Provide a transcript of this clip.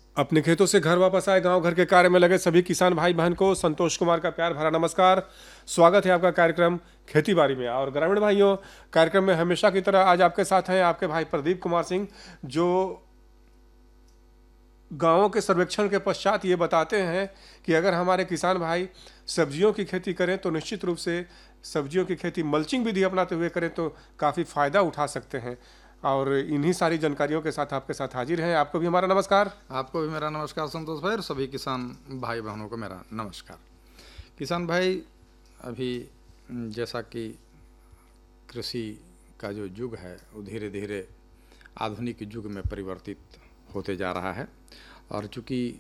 अपने खेतों से घर वापस आए गांव घर के कार्य में लगे सभी किसान भाई बहन को संतोष कुमार का प्यार भरा नमस्कार। स्वागत है आपका कार्यक्रम खेती बाड़ी में। और ग्रामीण भाइयों, कार्यक्रम में हमेशा की तरह आज आपके साथ हैं आपके भाई प्रदीप कुमार सिंह, जो गांवों के सर्वेक्षण के पश्चात ये बताते हैं कि अगर हमारे किसान भाई सब्जियों की खेती करें तो निश्चित रूप से सब्जियों की खेती मल्चिंग विधि अपनाते हुए करें तो काफ़ी फ़ायदा उठा सकते हैं। और इन्हीं सारी जानकारियों के साथ आपके साथ हाजिर हैं। आपको भी हमारा नमस्कार। आपको भी मेरा नमस्कार संतोष भाई, और सभी किसान भाई बहनों को मेरा नमस्कार। किसान भाई, अभी जैसा कि कृषि का जो युग है वो धीरे धीरे आधुनिक युग में परिवर्तित होते जा रहा है। और चूँकि